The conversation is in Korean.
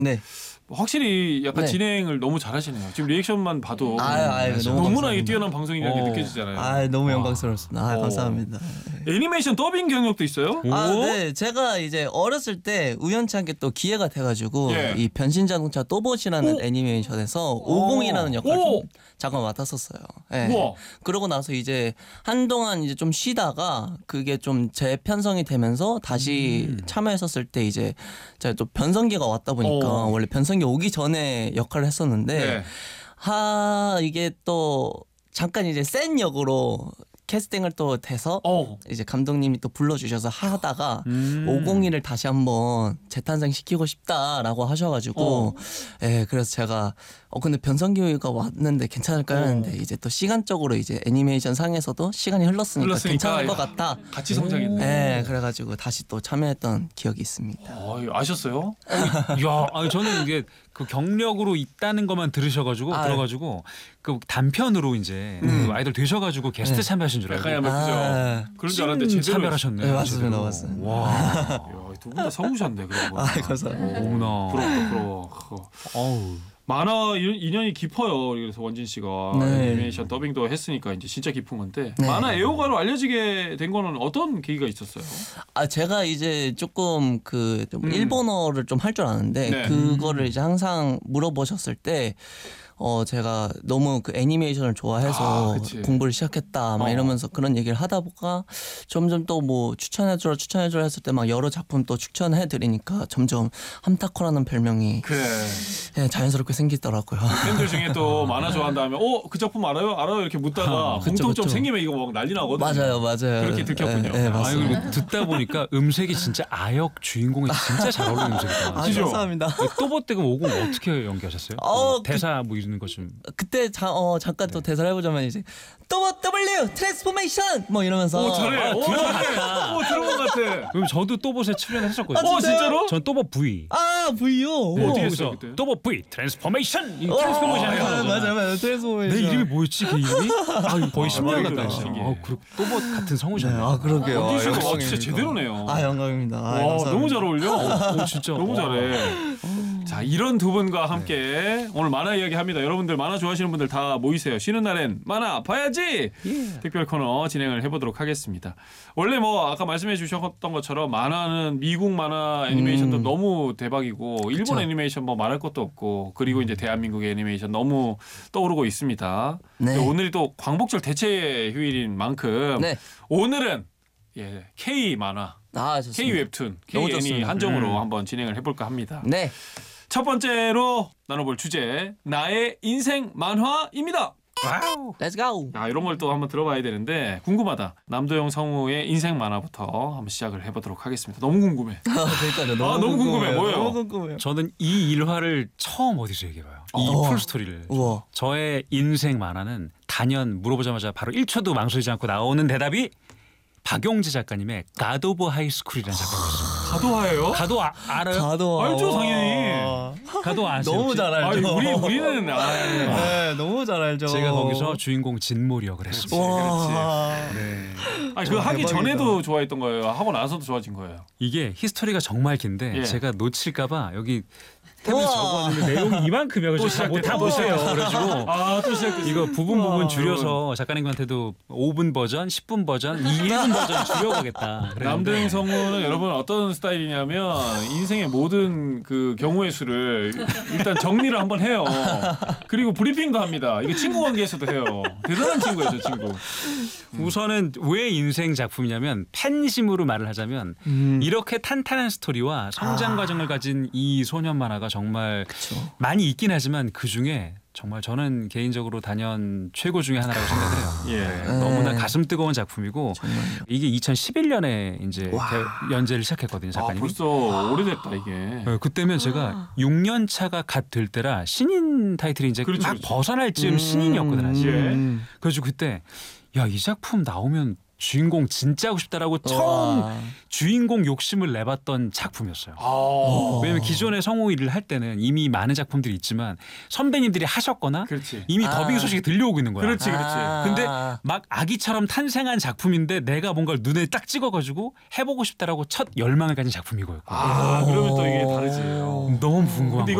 네. 확실히 약간 네. 진행을 너무 잘하시네요. 지금 리액션만 봐도 너무 너무나 이 감사합니다. 뛰어난 방송이라는 게 느껴지잖아요. 너무 영광스럽습니다. 감사합니다. 애니메이션 더빙 경력도 있어요? 네. 제가 이제 어렸을 때 우연찮게 또 기회가 돼가지고 예. 이 변신자동차 또봇이라는 애니메이션에서 50이라는 역할을 좀 잠깐 맡았었어요. 네. 우와. 그러고 나서 이제 한동안 이제 좀 쉬다가 그게 좀 재편성이 되면서 다시 참여했었을 때 이제 제가 또 변성기가 왔다 보니까 원래 변성기 오기 전에 역할을 했었는데 네. 이게 또 잠깐 이제 센 역으로 캐스팅을 또 돼서 이제 감독님이 또 불러주셔서 하다가 501을 다시 한번 재탄생시키고 싶다라고 하셔가지고 그래서 제가 근데 변성기가 왔는데 괜찮을까요 했는데 이제 또 시간적으로 이제 애니메이션 상에서도 시간이 흘렀으니까 괜찮을 것 같다. 같이 성장했네. 네, 그래가지고 다시 또 참여했던 기억이 있습니다. 아셨어요? 야, 저는 이게 그 경력으로 있다는 것만 들으셔가지고 들어가지고 그 단편으로 이제 그 아이돌 되셔가지고 게스트 참여하신 줄 알고. 그죠. 그런 줄 알았는데 제대로 참여하셨네. 네, 맞습니다. 와, 두 분 다 성우셨네 그러고. 감사합니다. 어머나. 부러워. 어우. 만화 인연이 깊어요. 그래서 원진 씨가 애니메이션 더빙도 했으니까 이제 진짜 깊은 건데 만화 애호가로 알려지게 된 거는 어떤 계기가 있었어요? 제가 이제 조금 좀 일본어를 좀 할 줄 아는데 그거를 이제 항상 물어보셨을 때 제가 너무 그 애니메이션을 좋아해서 공부를 시작했다 막 이러면서 그런 얘기를 하다 보니까 점점 또 뭐 추천해주라 했을 때 막 여러 작품 또 추천해드리니까 점점 함타코라는 별명이 자연스럽게 생기더라고요. 팬들 중에 또 만화 좋아한다면 그 작품 알아요? 이렇게 묻다가 공통점 생기면 이거 막 난리 나거든요. 맞아요. 그렇게 들켰군요. 네, 맞습니다. 그리고 듣다 보니까 음색이 진짜 아역 주인공이 진짜 잘 어울리는 음색이다. 감사합니다. 또봇 때그 50 어떻게 연기하셨어요? 대사 뭐 이런 거 좀. 그때 잠깐 또 대사를 해보자면 이제 또봇 W 트랜스포메이션 뭐 이러면서 잘해. 들어본 것 같아. 그럼 저도 또봇에 출연했었거든요. 진짜로? 전 또봇 V. V요? 어떻게 했어요 그때? 또봇 V 트랜스포메이션. 트랜스포메이션. 맞아요. 트랜스포메이션. 내 이름이 뭐였지 그 이름이? 거의 10년 갔다 신기해. 했어요. 그리고 또봇 같은 성우셨네요. 그러게요. 원진 씨가 진짜 제대로네요. 영광입니다. 너무 잘 어울려. 진짜 너무 잘해. 자, 이런 두 분과 함께 오늘 만화 이야기 합니다. 여러분들 만화 좋아하시는 분들 다 모이세요. 쉬는 날엔 만화 봐야지. 특별 코너 진행을 해보도록 하겠습니다. 원래 뭐 아까 말씀해 주셨던 것처럼 만화는 미국 만화 애니메이션도 너무 대박이고 일본 애니메이션 뭐 말할 것도 없고 그리고 이제 대한민국의 애니메이션 너무 떠오르고 있습니다. 오늘이 또 광복절 대체 휴일인 만큼 오늘은 K 만화, K 웹툰, K 애니 한정으로 한번 진행을 해볼까 합니다. 첫 번째로 나눠볼 주제 나의 인생 만화입니다. 와우. Let's go. 이런 걸 또 한번 들어봐야 되는데 궁금하다. 남도영 성우의 인생 만화부터 한번 시작을 해보도록 하겠습니다. 너무 궁금해. 그러니까요. 너무 궁금해. 뭐예요? 너무 궁금해요. 저는 이 일화를 처음 어디서 얘기해봐요. 이 풀스토리를. 저의 인생 만화는 단연 물어보자마자 바로 1초도 망설이지 않고 나오는 대답이 박용재 작가님의 갓 오브 하이스쿨이라는 작품이었어요. 가도하예요? 가도 알아요? 가도 알죠 당연히. 가도 아세요? 너무 잘 알죠. 우리는 너무 잘 알죠. 제가 거기서 주인공 진몰이 역을 했습니다. 그거 하기 전에도 좋아했던 거예요? 하고 나서도 좋아진 거예요? 이게 히스토리가 정말 긴데 제가 놓칠까봐 여기 탭에 적어왔는데 내용이 이만큼이야. 다 보세요. 그래가지고 또 시작됐어. 이거 부분 줄여서 작가님한테도 5분 버전, 10분 버전, 1분 버전 줄여가겠다. 남도영 성우는 여러분 어떤 스타일이냐면 인생의 모든 그 경우의 수를 일단 정리를 한번 해요. 그리고 브리핑도 합니다. 이게 친구 관계에서도 해요. 대단한 친구예요, 저 친구. 우선은 왜 인생 작품이냐면 팬심으로 말을 하자면 이렇게 탄탄한 스토리와 성장 과정을 가진 이 소년 만화가 정말 많이 있긴 하지만 그중에 정말 저는 개인적으로 단연 최고 중에 하나라고 생각해요. 너무나 가슴 뜨거운 작품이고 이게 2011년에 이제 연재를 시작했거든요, 작가님이. 벌써 오래됐다 이게. 그때면 제가 6년 차가 갓 될 때라 신인 타이틀이 이제 막 벗어날 즈음 신인이었거든 아직. 그래가지고 그때 이 작품 나오면 주인공 진짜 하고 싶다라고 처음 주인공 욕심을 내봤던 작품이었어요. 왜냐면 기존의 성우 일을 할 때는 이미 많은 작품들이 있지만 선배님들이 하셨거나 그렇지. 이미 더빙 소식이 들려오고 있는 거야. 그렇지. 근데 막 아기처럼 탄생한 작품인데 내가 뭔가를 눈에 딱 찍어가지고 해보고 싶다라고 첫 열망을 가진 작품이 이거였고. 그러면 또 이게 다르지. 너무 궁금한 거야.